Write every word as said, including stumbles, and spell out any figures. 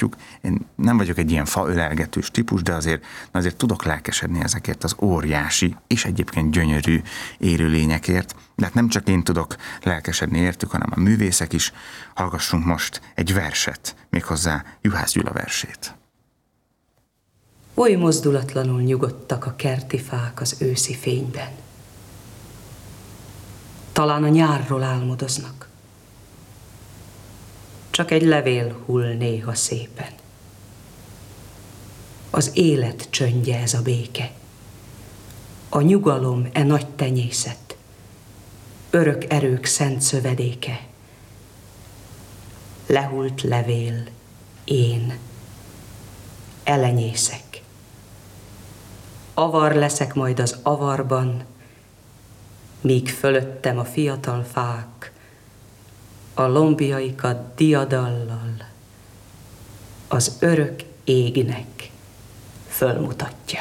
látjuk. Én nem vagyok egy ilyen faölelgetős típus, de azért, azért tudok lelkesedni ezekért az óriási és egyébként gyönyörű élőlényekért. De hát nem csak én tudok lelkesedni értük, hanem a művészek is. Hallgassunk most egy verset, méghozzá Juhász Gyula versét. Oly mozdulatlanul nyugodtak a kerti fák az őszi fényben. Talán a nyárról álmodoznak. Csak egy levél hull néha szépen. Az élet csöndje ez a béke. A nyugalom e nagy tenyészet. Örök erők szent szövedéke. Lehult levél, én. Elenyészek. Avar leszek majd az avarban, míg fölöttem a fiatal fák a lombjaikat diadallal az örök égnek fölmutatják.